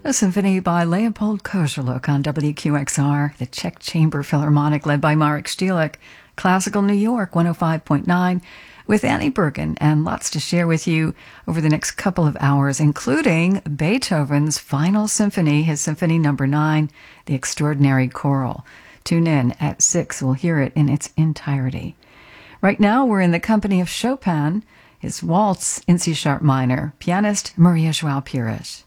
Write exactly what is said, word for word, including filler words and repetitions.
A symphony by Leopold Kozeluk on W Q X R, the Czech Chamber Philharmonic led by Marek Stielik, Classical New York one oh five point nine, with Annie Bergen, and lots to share with you over the next couple of hours, including Beethoven's Final Symphony, his Symphony Number Nine, the Extraordinary Choral. Tune in at six. We'll hear it in its entirety. Right now, we're in the company of Chopin, his waltz in C-sharp minor, pianist Maria João Pires.